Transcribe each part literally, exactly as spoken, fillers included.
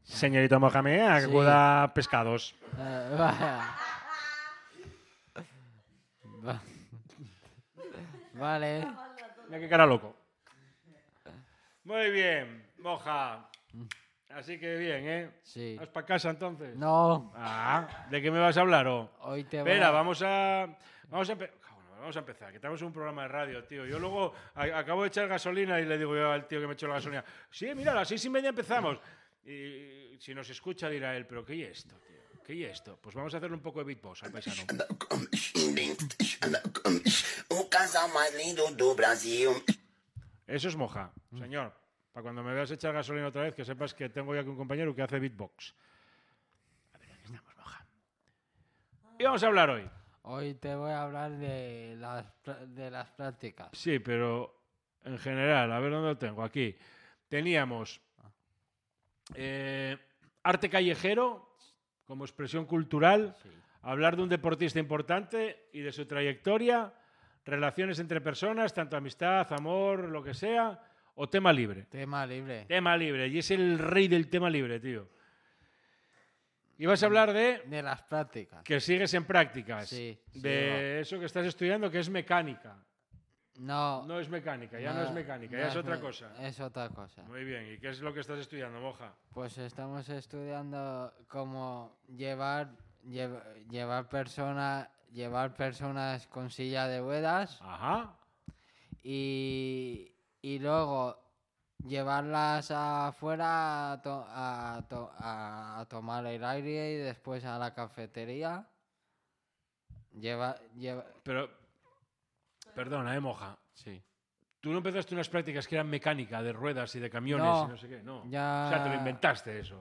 Señorito Mohamed, acuda Sí. pescados. Eh, vaya. Va- Vale. Mira qué cara loco. Muy bien, Moja. Así que bien, ¿eh? Sí. ¿Vas para casa entonces? No, Ah, ¿de qué me vas a hablar, oh? hoy te voy Espera, a... vamos a... Vamos a, empe- Bueno, vamos a empezar, que tenemos un programa de radio, tío. Yo luego a- acabo de echar gasolina y le digo yo al tío que me echó la gasolina, sí, mira, a las seis y media empezamos. Y si nos escucha dirá él, pero ¿qué es esto, tío? ¿Qué es esto? Pues vamos a hacerle un poco de beatbox al paisano. O casal mais lindo do Brasil. Eso es Moja, señor. Para cuando me veas echar gasolina otra vez, que sepas que tengo ya aquí un compañero que hace beatbox. A ver, aquí estamos, Moja. ¿Y vamos a hablar hoy? Hoy te voy a hablar de las, pr- de las prácticas. Sí, pero en general, a ver dónde lo tengo. Aquí teníamos eh, arte callejero como expresión cultural, Sí. hablar de un deportista importante y de su trayectoria, relaciones entre personas, tanto amistad, amor, lo que sea, o tema libre. Tema libre. Tema libre, y es el rey del tema libre, tío. Y vas a hablar de De las prácticas. que sigues en prácticas, Sí, sí, de eso que estás estudiando, que es mecánica. No. No es mecánica, ya no, es mecánica, no ya es otra me- cosa. Es otra cosa. Muy bien, ¿y qué es lo que estás estudiando, Moja? Pues estamos estudiando cómo llevar, llev- llevar personas, llevar personas con silla de ruedas Ajá. y, y luego llevarlas afuera a, to- a to- a- a tomar el aire y después a la cafetería. Lleva, lleva, Pero, perdona, ¿eh, Moja? sí. Tú no empezaste unas prácticas que eran mecánica, de ruedas y de camiones No, y no sé qué, no. ya- O sea, te lo inventaste eso.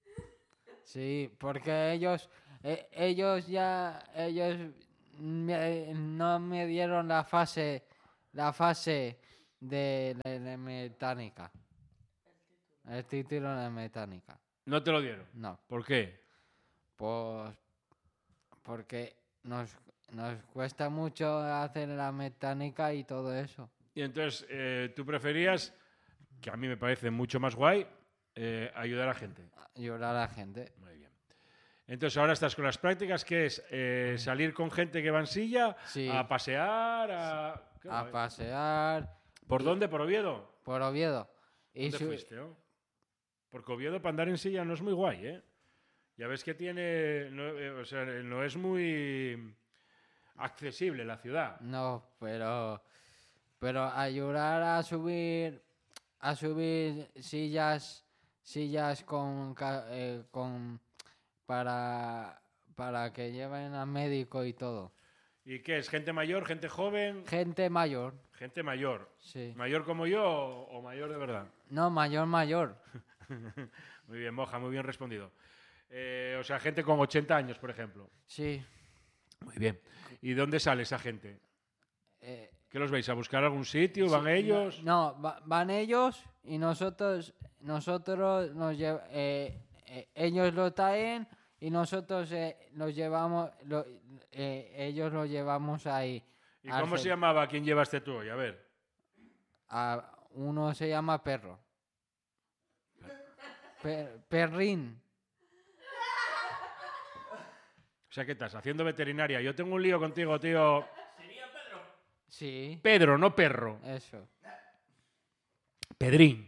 Sí, porque ellos, e- ellos ya, ellos me- no me dieron la fase, la fase de, de- de mecánica. El título de mecánica. No te lo dieron. No, ¿Por qué? pues porque nos, nos cuesta mucho hacer la mecánica y todo eso. Y entonces, eh, tú preferías, que a mí me parece mucho más guay, eh, ayudar a la gente. Ayudar a la gente. Muy bien. Entonces, ahora estás con las prácticas, que es eh, salir con gente que va en silla, Sí. a pasear, a... Qué A guay. pasear ¿Por dónde? ¿Por Oviedo? por Oviedo. Y ¿Dónde su- fuiste, no? Porque Oviedo para andar en silla no es muy guay, ¿eh? Ya ves que tiene... No, eh, o sea, no es muy accesible la ciudad. No, pero pero ayudar a subir a subir sillas sillas con ca- eh, con para para que lleven al médico y todo. ¿Y qué es? ¿Gente mayor, gente joven? Gente mayor, Gente mayor. sí. ¿Mayor como yo o, o mayor de verdad? No, mayor mayor. Muy bien, Moja, muy bien respondido. Eh, o sea, gente con ochenta años, por ejemplo. Sí. Muy bien. ¿Y dónde sale esa gente? Eh, ¿Qué los veis? ¿A buscar algún sitio? ¿Van sí, ellos? No, no, va- van ellos y nosotros nosotros nos lle- eh, eh, ellos lo traen y nosotros eh, los llevamos lo- eh, ellos lo llevamos ahí. ¿Y al cómo se cen- llamaba quien llevaste tú hoy? A ver. a- uno se llama Perro. Per- perrín. O sea, ¿qué estás? Haciendo veterinaria. Yo tengo un lío contigo, tío. Sí, Pedro, no perro. eso. Pedrín.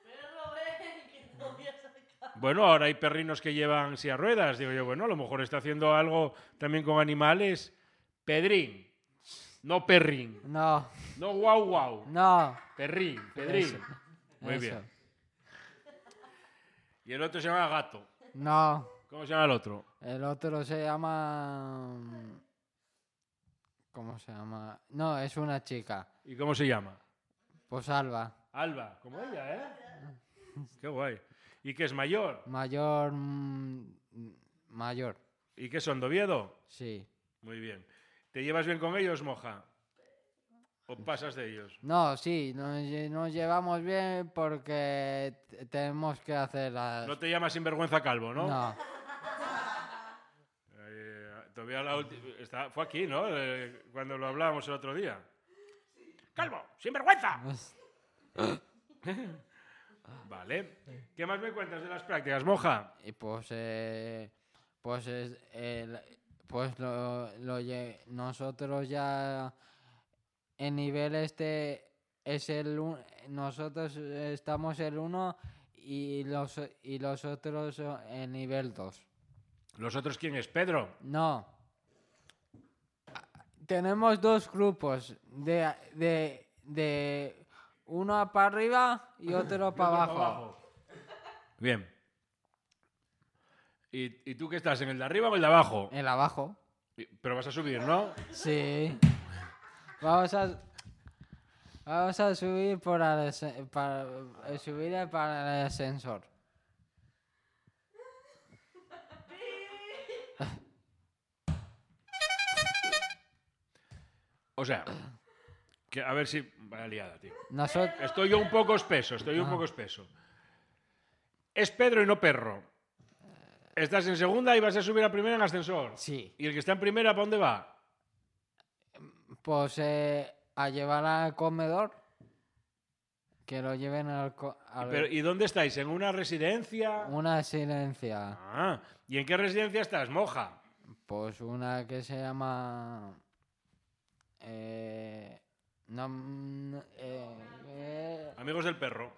Bueno, ahora hay perrinos que llevan silla de ruedas. Digo yo, bueno, a lo mejor está haciendo algo también con animales. Pedrín. No perrín. No, No guau guau. no. Perrín, pedrín. Eso, Muy eso. bien. Y el otro se llama gato. No, ¿Cómo se llama el otro? el otro se llama... ¿Cómo se llama? No, es una chica. ¿Y cómo se llama? Pues Alba. Alba, como ella, ¿eh? Qué guay. ¿Y qué es mayor? Mayor... mm, mayor, ¿Y qué son, de Oviedo? sí. Muy bien. ¿Te llevas bien con ellos, Moja? ¿O pasas de ellos? No, sí, nos, lle- nos llevamos bien porque t- tenemos que hacer las... No te llamas sinvergüenza calvo, ¿no? No, Eh, todavía la ulti- está- fue aquí, ¿no? Eh, cuando lo hablábamos el otro día. ¡Calvo! ¡Sinvergüenza! Vale. ¿Qué más me cuentas de las prácticas, Moja? Y pues, eh, pues, es, el- pues lo, lo lle- nosotros ya en nivel este es el un- nosotros estamos el uno y los y los otros en nivel dos. ¿Los otros quién es? ¿Pedro? No. Tenemos dos grupos de, de, de uno para arriba y otro para abajo. Bien. ¿Y, ¿Y tú qué estás? ¿En el de arriba o el de abajo? El abajo. Y- Pero vas a subir, ¿no? Sí. Vamos a vamos a subir por el, ase- para, eh, subir para el ascensor. O sea, que a ver si... Vaya liada, tío. Nosotros Estoy yo un poco espeso, estoy un Ah. poco espeso. Es Pedro y no perro. Estás en segunda y vas a subir a primera en ascensor. sí. ¿Y el que está en primera, para dónde va? Pues eh, a llevar al comedor. Que lo lleven al, co- al- Pero, ¿y dónde estáis? ¿En una residencia? una silencia. Ah, ¿y en qué residencia estás, Moja? Pues una que se llama eh, no, mm, eh, eh, Amigos del perro.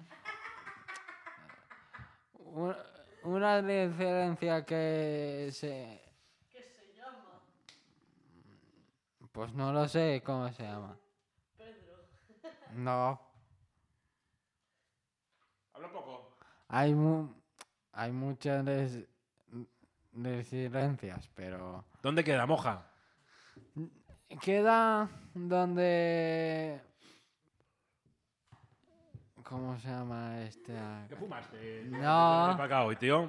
un- una diferencia que se ¿Qué se llama? pues no lo sé cómo se llama. Pedro. No, Habla un poco. hay mu- hay muchas res- residencias, pero ¿Dónde queda, Moja? queda donde ¿cómo se llama este? ¿Qué fumaste? No. Para acá hoy, tío.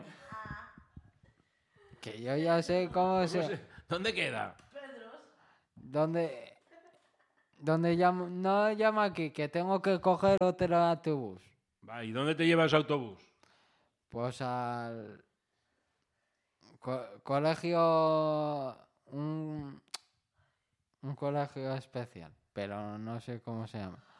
Que yo ya sé cómo se ¿Cómo se- ¿Dónde queda? Pedros. donde donde llamo, no llama aquí, que tengo que coger otro autobús. Va, ¿y dónde te lleva ese autobús? Pues al co- colegio, un, un colegio especial, pero no sé cómo se llama.